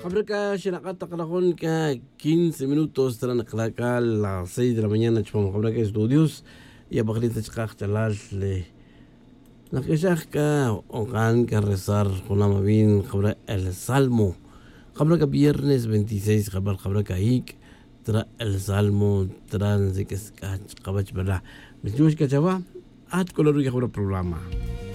Cabraca, Shinakata Carajón, 15 minutos, tras a las 6 de la mañana, chupamos Cabraca Estudios, y a Bagrita Chacach Chalasle. La que Shaka, Ogan, que rezar, Junamabin, Cabra el Salmo. Cabraca viernes 26, Cabraca Ik, tra el Salmo, Transic Skach, Cabach Bala. Michush Cachava, at Coloruya Programa.